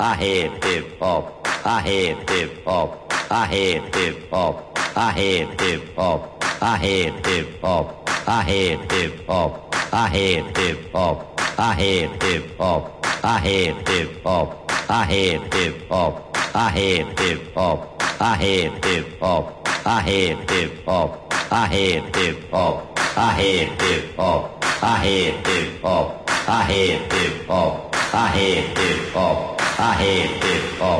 I hate hip hop. I hate hip hop. I hate hip hop. I hate hip hop. I hate hip hop. I hate hip hop. I hate hip hop. I hate hip hop. I hate hip hop. I hate hip hop. I hate hip hop. I hate hip hop. I hate hip hop. I hate hip hop. I hate hip hop. I hate hip hop. I hate hip hop. I hate hip hop. I hate hip hop.